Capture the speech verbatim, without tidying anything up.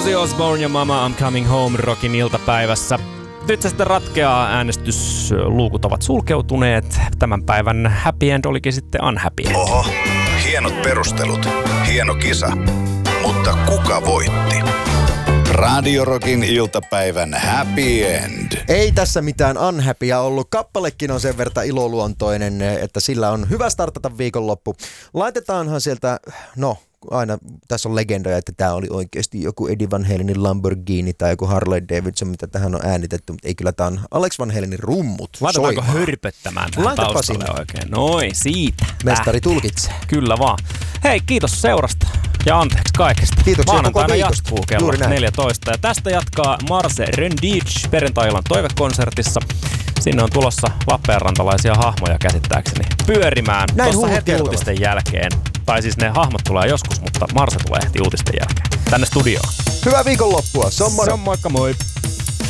Ozzy Osbourne ja Mama I'm Coming Home Rockin iltapäivässä. Nyt se sitten ratkeaa, äänestysluukut ovat sulkeutuneet. Tämän päivän happy end olikin sitten unhappy end. Oho, hienot perustelut, hieno kisa. Mutta kuka voitti? Radio Rockin iltapäivän happy end. Ei tässä mitään unhappyä ollut. Kappalekin on sen verran iloluontoinen, että sillä on hyvä startata viikonloppu. Laitetaanhan sieltä, no aina tässä on legendoja, että tämä oli oikeasti joku Eddie Van Halenin Lamborghini tai joku Harley Davidson, mitä tähän on äänitetty, mutta ei kyllä, tämä on Alex Van Halenin rummut. Laitetaanko soimaan. hörpöttämään tähän Laitapa taustalle sinne. oikein? Noin, siitä. Mestari tulkitsee. Kyllä vaan. Hei, kiitos seurasta ja anteeksi kaikesta. Kiitoksia Maanantaina koko viikosta. jatkuu kello neljätoista ja tästä jatkaa Marse Rendic perjantai-illan toivekonsertissa. Sinne on tulossa Lappeenrantalaisia hahmoja käsittääkseni pyörimään tuossa heti uutisten jälkeen. Tai siis ne hahmot tulee joskus, mutta Marse tulee heti uutisten jälkeen. Tänne studioon. Hyvää viikonloppua. Se on moro. Se on moikka moi.